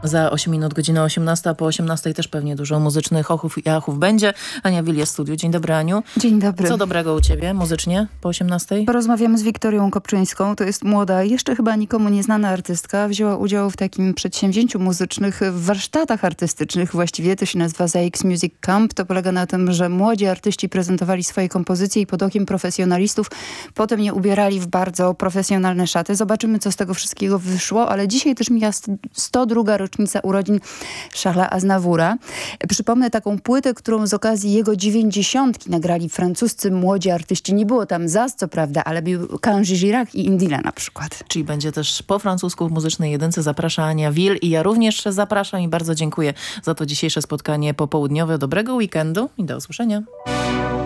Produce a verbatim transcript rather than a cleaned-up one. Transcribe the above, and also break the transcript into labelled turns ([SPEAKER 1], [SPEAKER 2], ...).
[SPEAKER 1] Za osiem minut, godzina osiemnasta, a po osiemnastej też pewnie dużo muzycznych ochów i achów będzie. Ania Wil jest w studiu. Dzień dobry, Aniu.
[SPEAKER 2] Dzień dobry.
[SPEAKER 1] Co dobrego u ciebie muzycznie po osiemnastej?
[SPEAKER 2] Porozmawiamy z Wiktorią Kopczyńską. To jest młoda, jeszcze chyba nikomu nieznana artystka. Wzięła udział w takim przedsięwzięciu muzycznych, w warsztatach artystycznych. Właściwie to się nazywa Z X Music Camp. To polega na tym, że młodzi artyści prezentowali swoje kompozycje i pod okiem profesjonalistów potem je ubierali w bardzo profesjonalne szaty. Zobaczymy, co z tego wszystkiego wyszło, ale dzisiaj też mija sto druga rocznica urodzin Charlesa Aznavoura. Przypomnę taką płytę, którą z okazji jego dziewięćdziesiątki nagrali francuscy młodzi artyści. Nie było tam Zaz, co prawda, ale był Kenji Girac i Indila na przykład.
[SPEAKER 1] Czyli będzie też po francusku w Muzycznej Jedynce. Zaprasza Ania Wil i ja również zapraszam i bardzo dziękuję za to dzisiejsze spotkanie popołudniowe. Dobrego weekendu i do usłyszenia.